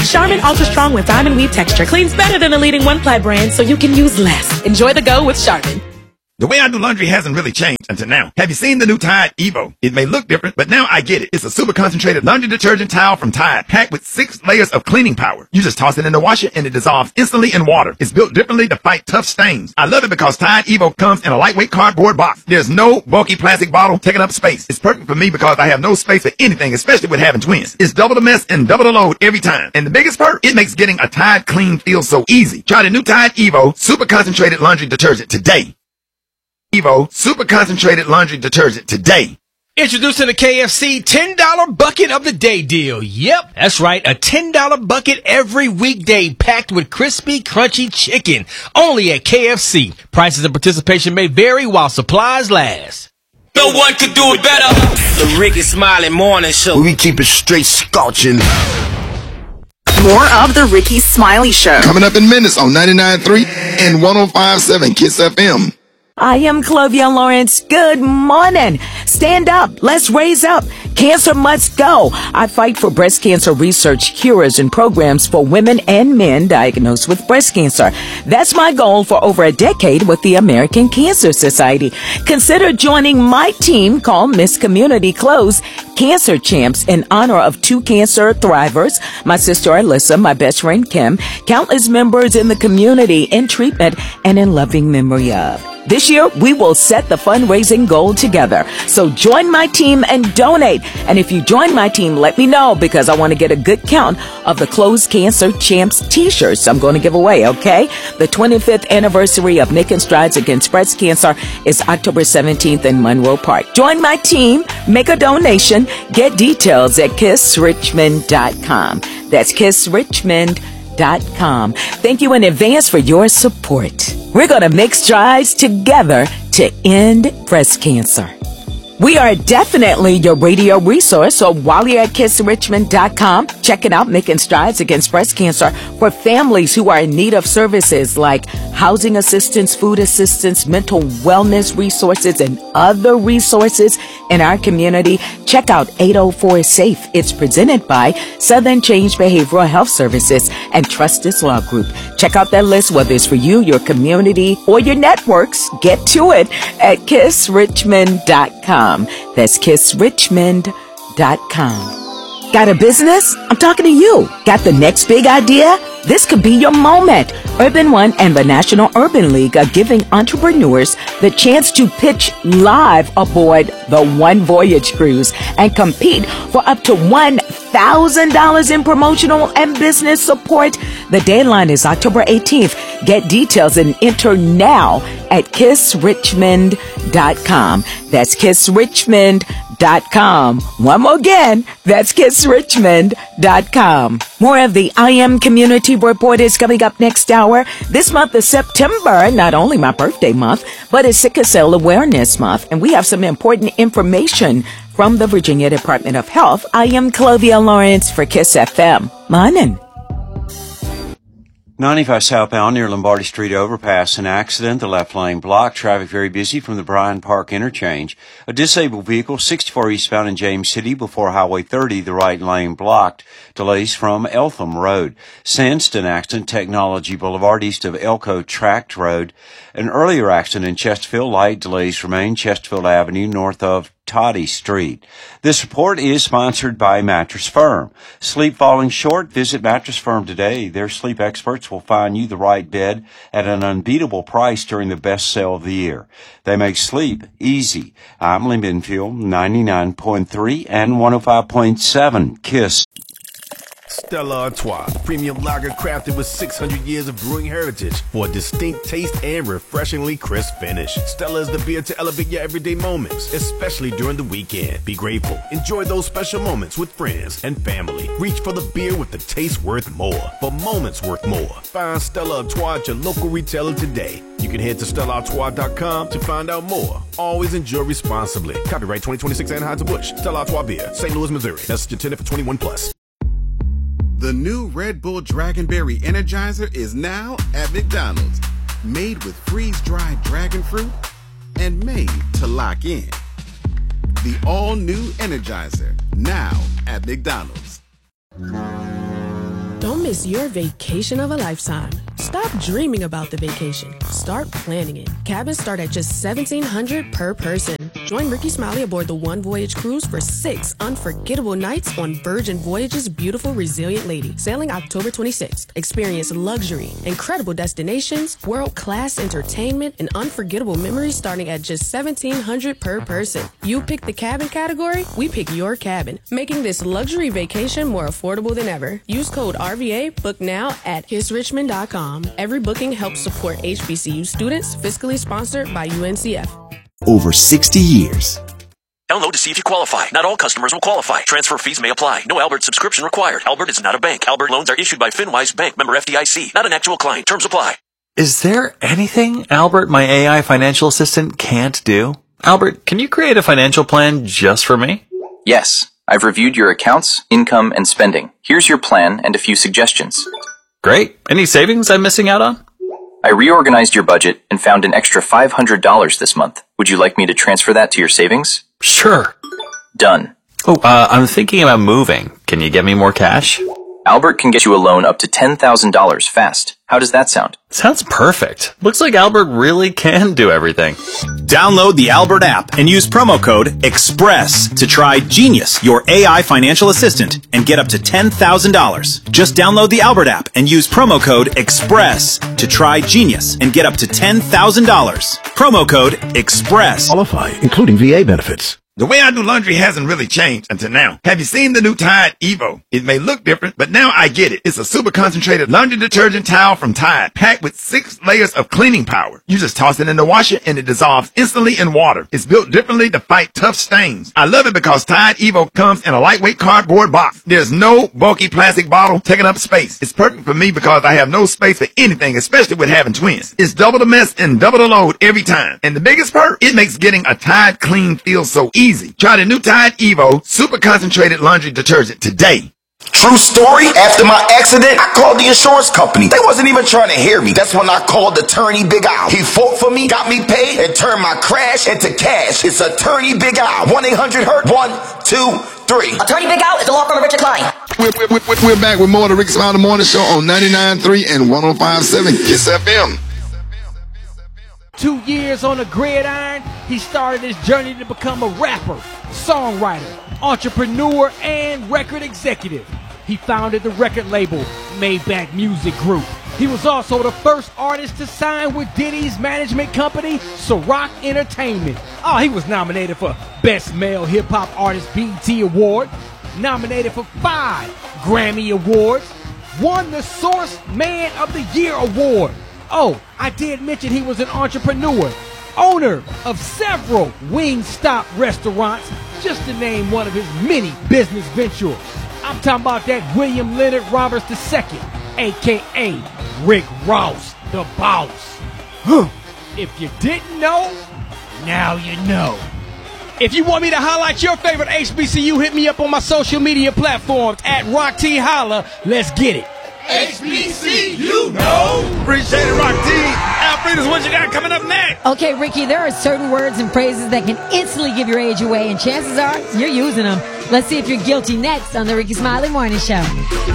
Charmin Ultra Strong with diamond weave texture cleans better than the leading one-ply brand, so you can use less. Enjoy the go with Charmin. The way I do laundry hasn't really changed until now. Have you seen the new Tide Evo? It may look different, but now I get it. It's a super concentrated laundry detergent towel from Tide, packed with 6 layers of cleaning power. You just toss it in the washer and it dissolves instantly in water. It's built differently to fight tough stains. I love it because Tide Evo comes in a lightweight cardboard box. There's no bulky plastic bottle taking up space. It's perfect for me because I have no space for anything, especially with having twins. It's double the mess and double the load every time. And the biggest perk, it makes getting a Tide clean feel so easy. Try the new Tide Evo super concentrated laundry detergent today. Evo Super Concentrated Laundry Detergent today. Introducing the KFC $10 Bucket of the Day deal. Yep, that's right, a $10 bucket every weekday packed with crispy, crunchy chicken. Only at KFC. Prices and participation may vary while supplies last. No one could do it better. The Ricky Smiley Morning Show. We keep it straight scorching. More of the Ricky Smiley Show. Coming up in minutes on 99.3 and 105.7 Kiss FM. I am Clovia Lawrence. Good morning. Stand up. Let's raise up. Cancer must go. I fight for breast cancer research, cures, and programs for women and men diagnosed with breast cancer. That's my goal for over a decade with the American Cancer Society. Consider joining my team called Miss Community Close Cancer Champs in honor of 2 cancer thrivers, my sister Alyssa, my best friend Kim, countless members in the community in treatment and in loving memory of. This year, we will set the fundraising goal together. So join my team and donate. And if you join my team, let me know because I want to get a good count of the Closed Cancer Champs t-shirts I'm going to give away, okay? The 25th anniversary of Making Strides Against Breast Cancer is October 17th in Monroe Park. Join my team, make a donation, get details at kissrichmond.com. That's kissrichmond.com. Thank you in advance for your support. We're going to make strides together to end breast cancer. We are definitely your radio resource, so while you're at kissrichmond.com, check it out, Making Strides Against Breast Cancer for families who are in need of services like housing assistance, food assistance, mental wellness resources, and other resources in our community. Check out 804 SAFE. It's presented by Southern Change Behavioral Health Services and Trustis Law Group. Check out that list, whether it's for you, your community, or your networks. Get to it at kissrichmond.com. That's kissrichmond.com. Got a business? I'm talking to you. Got the next big idea? This could be your moment. Urban One and the National Urban League are giving entrepreneurs the chance to pitch live aboard the One Voyage Cruise and compete for up to $1,000 in promotional and business support. The deadline is October 18th. Get details and enter now at kissrichmond.com. That's kissrichmond.com. One more again, that's kissrichmond.com. More of the I Am Community Report is coming up next hour. This month is September, not only my birthday month, but it's Sickle Cell Awareness Month, and we have some important information from the Virginia Department of Health. I am Clovia Lawrence for Kiss FM. Morning. 95 southbound near Lombardi Street overpass, an accident, the left lane blocked, traffic very busy from the Bryan Park interchange. A disabled vehicle, 64 eastbound in James City before Highway 30, the right lane blocked. Delays from Eltham Road. Sandston accident, Technology Boulevard east of Elko Tract Road. An earlier accident in Chesterfield, light delays remain, Chesterfield Avenue north of Toddy Street. This report is sponsored by Mattress Firm. Sleep falling short? Visit Mattress Firm today. Their sleep experts will find you the right bed at an unbeatable price during the best sale of the year. They make sleep easy. I'm Lee Binfield, 99.3 and 105.7 Kiss. Stella Artois, premium lager crafted with 600 years of brewing heritage for a distinct taste and refreshingly crisp finish. Stella is the beer to elevate your everyday moments, especially during the weekend. Be grateful. Enjoy those special moments with friends and family. Reach for the beer with the taste worth more, for moments worth more. Find Stella Artois at your local retailer today. You can head to StellaArtois.com to find out more. Always enjoy responsibly. Copyright 2026 Anheuser-Busch. Stella Artois Beer, St. Louis, Missouri. Message intended for 21 plus. The new Red Bull Dragonberry Energizer is now at McDonald's. Made with freeze-dried dragon fruit and made to lock in. The all-new Energizer, now at McDonald's. Don't miss your vacation of a lifetime. Stop dreaming about the vacation. Start planning it. Cabins start at just $1,700 per person. Join Ricky Smiley aboard the One Voyage cruise for 6 unforgettable nights on Virgin Voyage's beautiful Resilient Lady, sailing October 26th. Experience luxury, incredible destinations, world-class entertainment, and unforgettable memories starting at just $1,700 per person. You pick the cabin category, we pick your cabin, making this luxury vacation more affordable than ever. Use code RVA, book now at kissrichmond.com. Every booking helps support HBCU students, fiscally sponsored by UNCF. Over 60 years. Download to see if you qualify. Not all customers will qualify. Transfer fees may apply. No Albert subscription required. Albert is not a bank. Albert loans are issued by FinWise Bank, member FDIC. Not an actual client. Terms apply. Is there anything Albert, my AI financial assistant, can't do? Albert, can you create a financial plan just for me? Yes. I've reviewed your accounts, income, and spending. Here's your plan and a few suggestions. Great. Any savings I'm missing out on? I reorganized your budget and found an extra $500 this month. Would you like me to transfer that to your savings? Sure. Done. Oh, I'm thinking about moving. Can you get me more cash? Albert can get you a loan up to $10,000 fast. How does that sound? Sounds perfect. Looks like Albert really can do everything. Download the Albert app and use promo code EXPRESS to try Genius, your AI financial assistant, and get up to $10,000. Just download the Albert app and use promo code EXPRESS to try Genius and get up to $10,000. Promo code EXPRESS. Qualify, including VA benefits. The way I do laundry hasn't really changed until now. Have you seen the new Tide Evo? It may look different, but now I get it. It's a super concentrated laundry detergent towel from Tide, packed with 6 layers of cleaning power. You just toss it in the washer and it dissolves instantly in water. It's built differently to fight tough stains. I love it because Tide Evo comes in a lightweight cardboard box. There's no bulky plastic bottle taking up space. It's perfect for me because I have no space for anything, especially with having twins. It's double the mess and double the load every time. And the biggest perk, it makes getting a Tide clean feel so easy. Try the new Tide Evo super concentrated laundry detergent today. True story, after my accident, I called the insurance company. They wasn't even trying to hear me. That's when I called Attorney Big Al. He fought for me, got me paid, and turned my crash into cash. It's Attorney Big Al. 1-800-HURT. 1, 2, 3. Attorney Big Al is the law firm of Richard Klein. We're back with more of the Ricky Smiley Morning Show on 99.3 and 105.7 Kiss FM. 2 years on the gridiron, he started his journey to become a rapper, songwriter, entrepreneur, and record executive. He founded the record label Maybach Music Group. He was also the first artist to sign with Diddy's management company, Ciroc Entertainment. Oh, he was nominated for Best Male Hip Hop Artist BET Award, nominated for 5 Grammy Awards, won the Source Man of the Year Award. Oh, I did mention he was an entrepreneur, owner of several Wingstop restaurants, just to name one of his many business ventures. I'm talking about that William Leonard Roberts II, a.k.a. Rick Ross, the boss. If you didn't know, now you know. If you want me to highlight your favorite HBCU, hit me up on my social media platforms at Rock T Holla. Let's get it. HBC, you know. Appreciate it, Rock T. Alfreda's, what you got coming up next? Okay, Ricky, there are certain words and phrases that can instantly give your age away, and chances are you're using them. Let's see if you're guilty next on the Ricky Smiley Morning Show.